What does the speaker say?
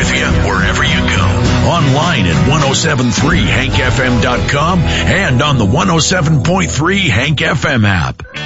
with you wherever you go. Online at 1073hankfm.com and on the 107.3 Hank FM app.